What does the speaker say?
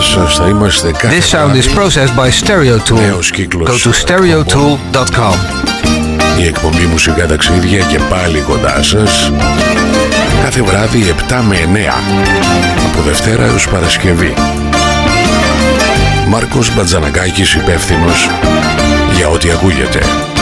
σας. Θα είμαστε κάθε This sound is processed by Stereotool. Νέος κύκλος. Go to stereotool.com. Η εκπομπή Μουσικά Ταξίδια και πάλι κοντά σας. Κάθε βράδυ 7 με 9. Από Δευτέρα έως Παρασκευή. Μάρκος Μπατζανακάκης υπεύθυνος για ό,τι ακούγεται.